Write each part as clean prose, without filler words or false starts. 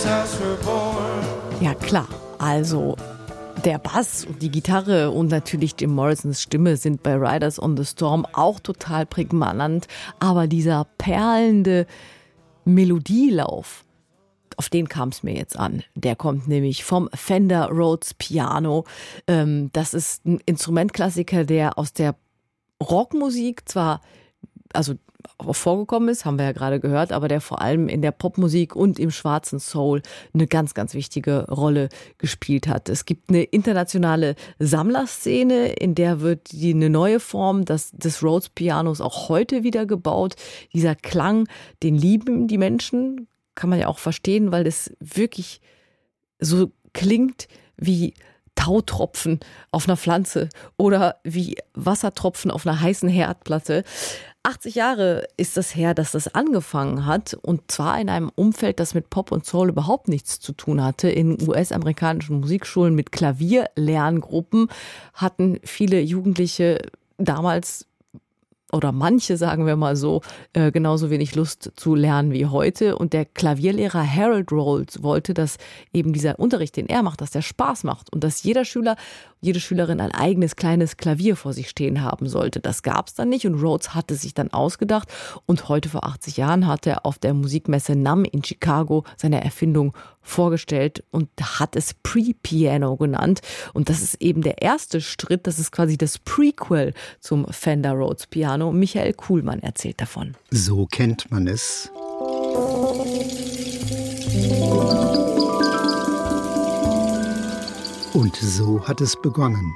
Ja klar, also der Bass und die Gitarre und natürlich Jim Morrisons Stimme sind bei Riders on the Storm auch total prägnant, aber dieser perlende Melodielauf, auf den kam es mir jetzt an. Der kommt nämlich vom Fender Rhodes Piano. Das ist ein Instrumentklassiker, der aus der Rockmusik zwar, also auch vorgekommen ist, haben wir ja gerade gehört, aber der vor allem in der Popmusik und im schwarzen Soul eine ganz, ganz wichtige Rolle gespielt hat. Es gibt eine internationale Sammlerszene, in der wird eine neue Form des Rhodes Pianos auch heute wieder gebaut. Dieser Klang, den lieben die Menschen, kann man ja auch verstehen, weil es wirklich so klingt wie Tautropfen auf einer Pflanze oder wie Wassertropfen auf einer heißen Herdplatte. 80 Jahre ist es her, dass das angefangen hat, und zwar in einem Umfeld, das mit Pop und Soul überhaupt nichts zu tun hatte. In US-amerikanischen Musikschulen mit Klavierlerngruppen hatten viele Jugendliche damals, oder manche, sagen wir mal so, genauso wenig Lust zu lernen wie heute. Und der Klavierlehrer Harold Rhodes wollte, dass eben dieser Unterricht, den er macht, dass der Spaß macht und dass jeder Schüler, jede Schülerin ein eigenes kleines Klavier vor sich stehen haben sollte. Das gab es dann nicht und Rhodes hatte sich dann ausgedacht. Und heute vor 80 Jahren hat er auf der Musikmesse NAMM in Chicago seine Erfindung vorgestellt und hat es Pre-Piano genannt. Und das ist eben der erste Schritt, das ist quasi das Prequel zum Fender Rhodes Piano. Michael Kuhlmann erzählt davon. So kennt man es. Und so hat es begonnen.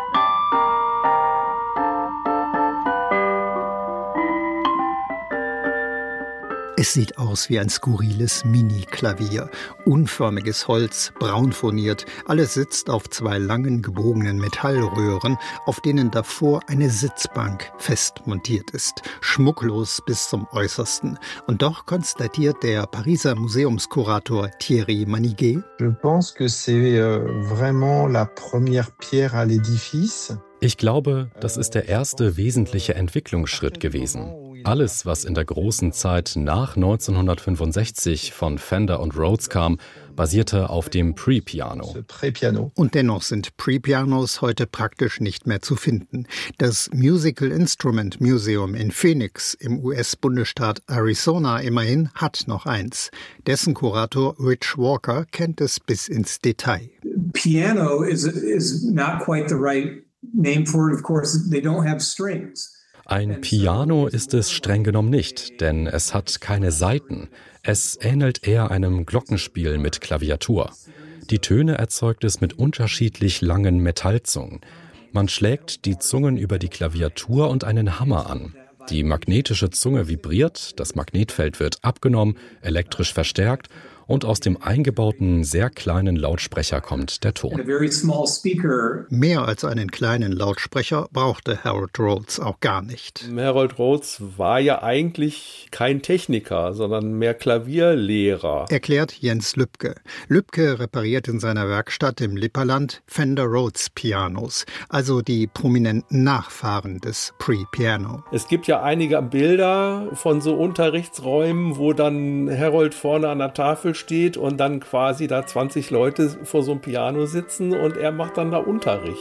Es sieht aus wie ein skurriles Mini-Klavier. Unförmiges Holz, braun furniert. Alles sitzt auf zwei langen, gebogenen Metallröhren, auf denen davor eine Sitzbank fest montiert ist. Schmucklos bis zum Äußersten. Und doch konstatiert der Pariser Museumskurator Thierry Maniguet: Je pense que c'est vraiment la première pierre à l'édifice. Ich glaube, das ist der erste wesentliche Entwicklungsschritt gewesen. Alles, was in der großen Zeit nach 1965 von Fender und Rhodes kam, basierte auf dem Pre-Piano. Und dennoch sind Pre-Pianos heute praktisch nicht mehr zu finden. Das Musical Instrument Museum in Phoenix im US-Bundesstaat Arizona immerhin hat noch eins. Dessen Kurator Rich Walker kennt es bis ins Detail. Piano is not quite the right name for it. Of course, they don't have strings. Ein Piano ist es streng genommen nicht, denn es hat keine Saiten. Es ähnelt eher einem Glockenspiel mit Klaviatur. Die Töne erzeugt es mit unterschiedlich langen Metallzungen. Man schlägt die Zungen über die Klaviatur und einen Hammer an. Die magnetische Zunge vibriert, das Magnetfeld wird abgenommen, elektrisch verstärkt, und aus dem eingebauten, sehr kleinen Lautsprecher kommt der Ton. Mehr als einen kleinen Lautsprecher brauchte Harold Rhodes auch gar nicht. Harold Rhodes war ja eigentlich kein Techniker, sondern mehr Klavierlehrer. Erklärt Jens Lübke. Lübke repariert in seiner Werkstatt im Lipperland Fender Rhodes Pianos, also die prominenten Nachfahren des Pre-Piano. Es gibt ja einige Bilder von so Unterrichtsräumen, wo dann Harold vorne an der Tafel steht und dann quasi da 20 Leute vor so einem Piano sitzen und er macht dann da Unterricht.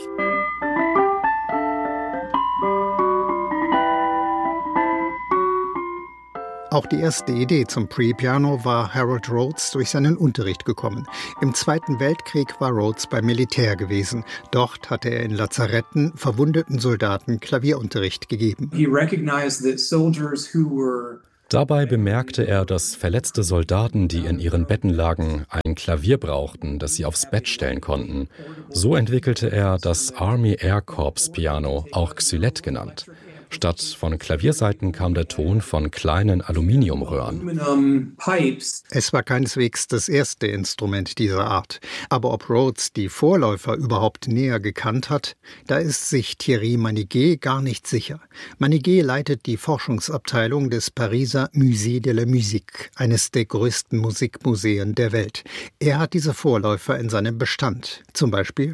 Auch die erste Idee zum Pre-Piano war Harold Rhodes durch seinen Unterricht gekommen. Im Zweiten Weltkrieg war Rhodes beim Militär gewesen. Dort hatte er in Lazaretten verwundeten Soldaten Klavierunterricht gegeben. He recognized that soldiers who were Dabei bemerkte er, dass verletzte Soldaten, die in ihren Betten lagen, ein Klavier brauchten, das sie aufs Bett stellen konnten. So entwickelte er das Army Air Corps Piano, auch Xylette genannt. Statt von Klaviersaiten kam der Ton von kleinen Aluminiumröhren. Es war keineswegs das erste Instrument dieser Art. Aber ob Rhodes die Vorläufer überhaupt näher gekannt hat, da ist sich Thierry Maniguet gar nicht sicher. Maniguet leitet die Forschungsabteilung des Pariser Musée de la Musique, eines der größten Musikmuseen der Welt. Er hat diese Vorläufer in seinem Bestand. Zum Beispiel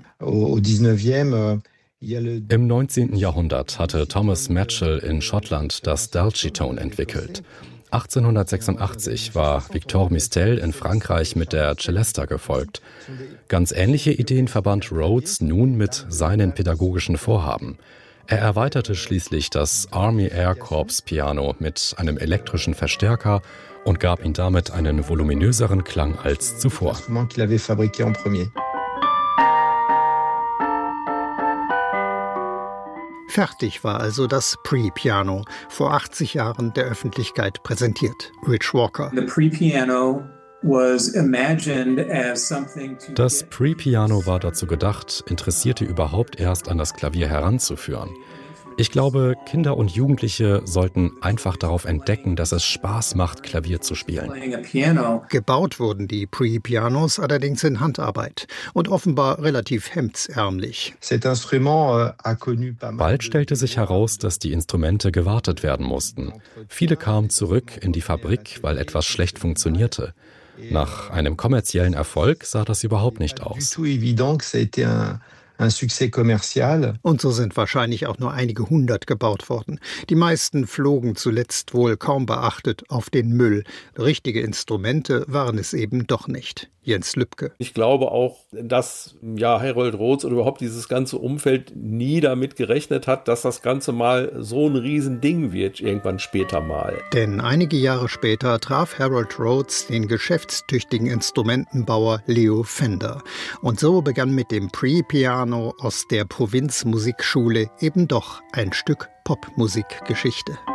Im 19. Jahrhundert hatte Thomas Matchell in Schottland das Dulcitone entwickelt. 1886 war Victor Mistel in Frankreich mit der Celesta gefolgt. Ganz ähnliche Ideen verband Rhodes nun mit seinen pädagogischen Vorhaben. Er erweiterte schließlich das Army Air Corps Piano mit einem elektrischen Verstärker und gab ihm damit einen voluminöseren Klang als zuvor. Fertig war also das Pre-Piano, vor 80 Jahren der Öffentlichkeit präsentiert. Rich Walker. Das Pre-Piano war dazu gedacht, Interessierte überhaupt erst an das Klavier heranzuführen. Ich glaube, Kinder und Jugendliche sollten einfach darauf entdecken, dass es Spaß macht, Klavier zu spielen. Gebaut wurden die Pre-Pianos allerdings in Handarbeit und offenbar relativ hemdsärmlich. Bald stellte sich heraus, dass die Instrumente gewartet werden mussten. Viele kamen zurück in die Fabrik, weil etwas schlecht funktionierte. Nach einem kommerziellen Erfolg sah das überhaupt nicht aus. Und so sind wahrscheinlich auch nur einige hundert gebaut worden. Die meisten flogen zuletzt wohl kaum beachtet auf den Müll. Richtige Instrumente waren es eben doch nicht. Jens Lübke. Ich glaube auch, dass Harold Rhodes oder überhaupt dieses ganze Umfeld nie damit gerechnet hat, dass das Ganze mal so ein Riesending wird, irgendwann später mal. Denn einige Jahre später traf Harold Rhodes den geschäftstüchtigen Instrumentenbauer Leo Fender. Und so begann mit dem Pre-Piano aus der Provinzmusikschule eben doch ein Stück Popmusikgeschichte.